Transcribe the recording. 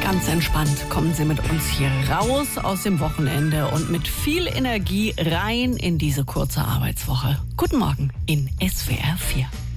Ganz entspannt kommen Sie mit uns hier raus aus dem Wochenende und mit viel Energie rein in diese kurze Arbeitswoche. Guten Morgen in SWR 4.